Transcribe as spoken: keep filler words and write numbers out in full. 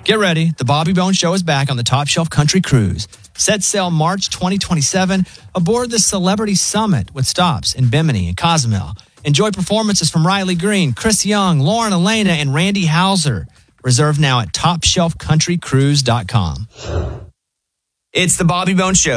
Get ready. The Bobby Bones Show is back on the Top Shelf Country Cruise. Set sail March twenty twenty-seven aboard the Celebrity Summit with stops in Bimini and Cozumel. Enjoy performances from Riley Green, Chris Young, Lauren Elena, and Randy Hauser. Reserve now at top shelf country cruise dot com. It's the Bobby Bones Show.